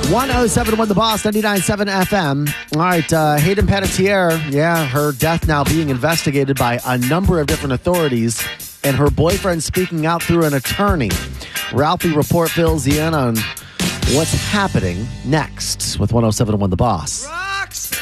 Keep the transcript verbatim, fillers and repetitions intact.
one oh seven point one The Boss, ninety-nine point seven F M. All right, uh, Hayden Panettiere, yeah, her death now being investigated by a number of different authorities, and her boyfriend speaking out through an attorney. Ralphie Report fills you in on what's happening next with one oh seven point one The Boss.